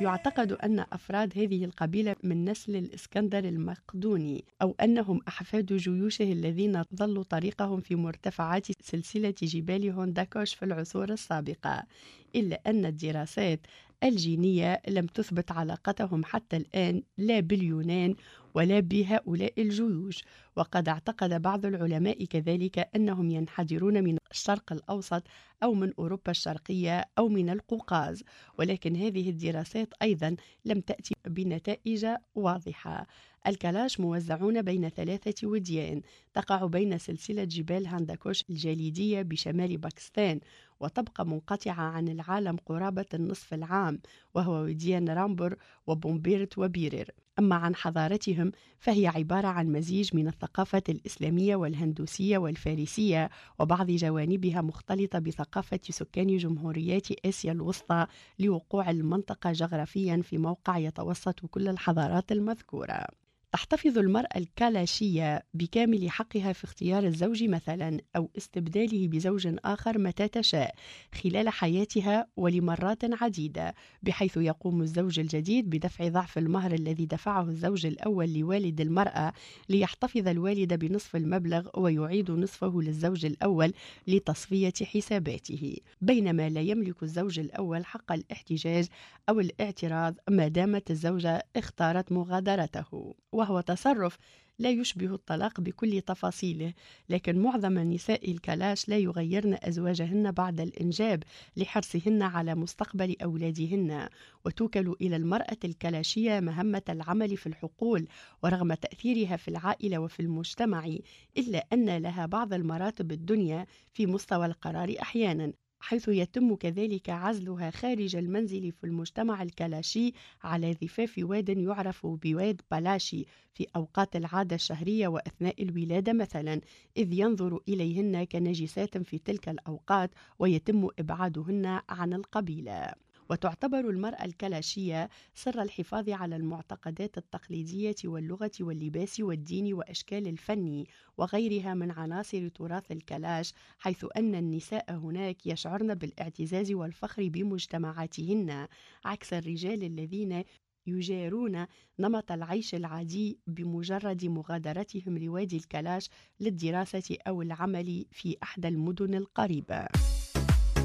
يعتقد أن أفراد هذه القبيلة من نسل الإسكندر المقدوني، أو أنهم أحفاد جيوشه الذين ضلوا طريقهم في مرتفعات سلسلة جبال هونداكوش في العصور السابقة، إلا أن الدراسات الجينية لم تثبت علاقتهم حتى الآن لا باليونان ولا بهؤلاء الجيوش. وقد اعتقد بعض العلماء كذلك أنهم ينحدرون من الشرق الأوسط أو من أوروبا الشرقية أو من القوقاز، ولكن هذه الدراسات أيضا لم تأتي بنتائج واضحة. الكلاش موزعون بين 3 وديان تقع بين سلسلة جبال هنداكوش الجليدية بشمال باكستان، وتبقى منقطعة عن العالم قرابة النصف العام، وهو وديان رامبور وبومبيرت وبيرير. أما عن حضارتهم فهي عبارة عن مزيج من الثقافة الإسلامية والهندوسية والفارسية، وبعض جوانبها مختلطة بثقافة سكان جمهوريات آسيا الوسطى، لوقوع المنطقة جغرافيا في موقع يتوسط كل الحضارات المذكورة. تحتفظ المرأة الكالاشية بكامل حقها في اختيار الزوج مثلا أو استبداله بزوج آخر متى تشاء خلال حياتها ولمرات عديدة، بحيث يقوم الزوج الجديد بدفع ضعف المهر الذي دفعه الزوج الأول لوالد المرأة، ليحتفظ الوالد بنصف المبلغ ويعيد نصفه للزوج الأول لتصفية حساباته، بينما لا يملك الزوج الأول حق الاحتجاج أو الاعتراض ما دامت الزوجة اختارت مغادرته. وهو تصرف لا يشبه الطلاق بكل تفاصيله، لكن معظم نساء الكلاش لا يغيرن أزواجهن بعد الإنجاب لحرصهن على مستقبل أولادهن، وتوكل إلى المرأة الكلاشية مهمة العمل في الحقول، ورغم تأثيرها في العائلة وفي المجتمع إلا أن لها بعض المراتب الدنيا في مستوى القرار أحيانا، حيث يتم كذلك عزلها خارج المنزل في المجتمع الكلاشي على ضفاف واد يعرف بواد بلاشي في أوقات العادة الشهرية وأثناء الولادة مثلا، إذ ينظر إليهن كنجسات في تلك الأوقات ويتم إبعادهن عن القبيلة. وتعتبر المرأة الكلاشية سر الحفاظ على المعتقدات التقليدية واللغة واللباس والدين وأشكال الفن وغيرها من عناصر تراث الكلاش، حيث أن النساء هناك يشعرن بالاعتزاز والفخر بمجتمعاتهن، عكس الرجال الذين يجارون نمط العيش العادي بمجرد مغادرتهم لوادي الكلاش للدراسة أو العمل في أحدى المدن القريبة.